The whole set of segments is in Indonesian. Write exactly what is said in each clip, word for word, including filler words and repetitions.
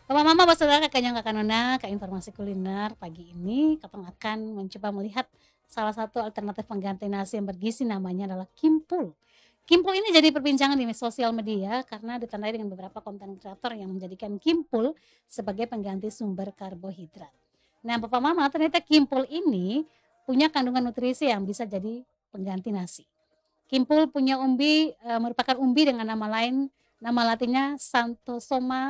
Papa mama bersaudara Kakak Kanona ke informasi kuliner pagi ini Katong akan mencoba melihat salah satu alternatif pengganti nasi yang bergizi namanya adalah Kimpul. Kimpul ini jadi perbincangan di sosial media karena ditandai dengan beberapa konten kreator yang menjadikan Kimpul sebagai pengganti sumber karbohidrat. Nah, Papa Mama ternyata Kimpul ini punya kandungan nutrisi yang bisa jadi pengganti nasi. Kimpul punya umbi, eee, merupakan umbi dengan nama lain, nama latinnya Xanthosoma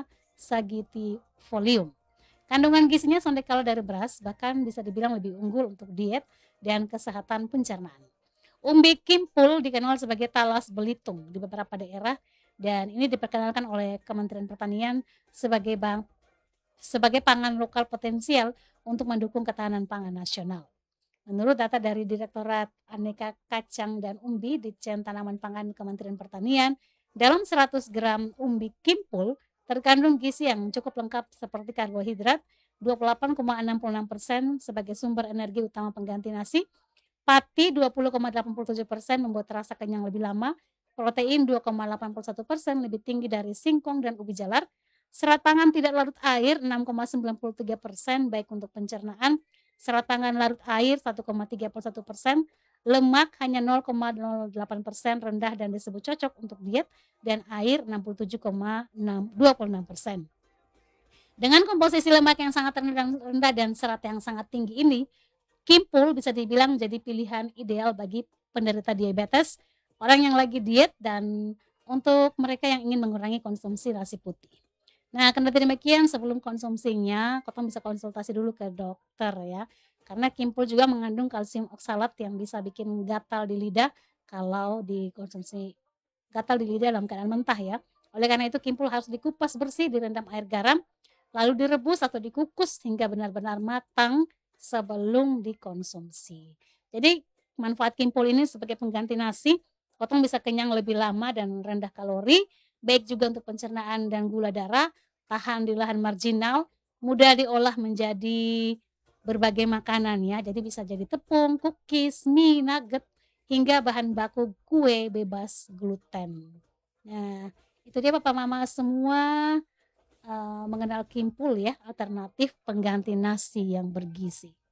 sagitifolium. Kandungan gizinya sonde kalau dari beras, bahkan bisa dibilang lebih unggul untuk diet dan kesehatan pencernaan. Umbi Kimpul dikenal sebagai talas Belitung di beberapa daerah dan ini diperkenalkan oleh Kementerian Pertanian sebagai bang sebagai pangan lokal potensial untuk mendukung ketahanan pangan nasional. Menurut data dari Direktorat Aneka Kacang dan Umbi Ditjen Tanaman Pangan Kementerian Pertanian, dalam seratus gram umbi Kimpul terkandung gizi yang cukup lengkap seperti karbohidrat dua puluh delapan koma enam enam persen sebagai sumber energi utama pengganti nasi, pati dua puluh koma delapan tujuh persen membuat rasa kenyang lebih lama, protein dua koma delapan satu persen lebih tinggi dari singkong dan ubi jalar, serat pangan tidak larut air enam koma sembilan tiga persen baik untuk pencernaan, serat pangan larut air satu koma tiga satu persen, lemak hanya nol koma nol delapan persen rendah dan disebut cocok untuk diet, dan air enam puluh tujuh koma dua enam persen. Dengan komposisi lemak yang sangat rendah dan serat yang sangat tinggi ini, Kimpul bisa dibilang jadi pilihan ideal bagi penderita diabetes, orang yang lagi diet, dan untuk mereka yang ingin mengurangi konsumsi nasi putih. Nah, kendati demikian sebelum konsumsinya, Kakak bisa konsultasi dulu ke dokter ya, karena Kimpul juga mengandung kalsium oksalat yang bisa bikin gatal di lidah kalau dikonsumsi gatal di lidah dalam keadaan mentah ya. Oleh karena itu Kimpul harus dikupas bersih, direndam air garam, lalu direbus atau dikukus hingga benar-benar matang sebelum dikonsumsi. Jadi manfaat Kimpul ini sebagai pengganti nasi, Kakak bisa kenyang lebih lama dan rendah kalori, baik juga untuk pencernaan dan gula darah, tahan di lahan marginal, mudah diolah menjadi berbagai makanan ya, jadi bisa jadi tepung, cookies, mie, nugget, hingga bahan baku kue bebas gluten. Nah, itu dia Papa Mama semua, eee, mengenal Kimpul ya, alternatif pengganti nasi yang bergizi.